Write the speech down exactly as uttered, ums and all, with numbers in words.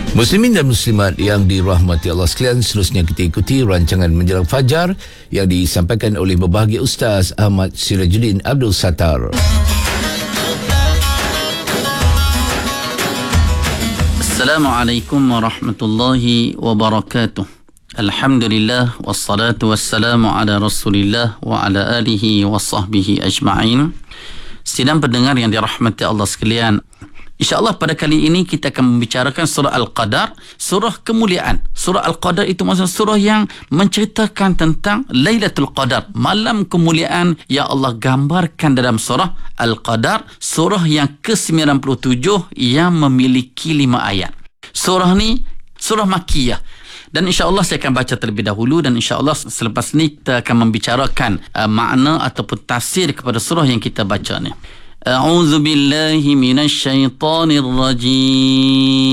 Muslimin dan muslimat yang dirahmati Allah sekalian, seterusnya kita ikuti rancangan Menjelang Fajar yang disampaikan oleh berbahagia Ustaz Ahmad Sirajuddin Abdul Sattar. Assalamualaikum warahmatullahi wabarakatuh. Alhamdulillah wassalatu wassalamu ala Rasulillah wa ala alihi wa sahbihi ajma'in. Sidang pendengar yang dirahmati Allah sekalian, InsyaAllah pada kali ini kita akan membicarakan surah Al-Qadar, surah kemuliaan. Surah Al-Qadar itu maksudnya surah yang menceritakan tentang Lailatul Qadar, malam kemuliaan yang Allah gambarkan dalam surah Al-Qadar, surah yang ke sembilan puluh tujuh yang memiliki lima ayat. Surah ni surah Makkiyah. Dan insyaAllah saya akan baca terlebih dahulu, dan insyaAllah selepas ni kita akan membicarakan uh, makna ataupun tafsir kepada surah yang kita baca ni. A'udzu billahi minasy syaithanir rajim.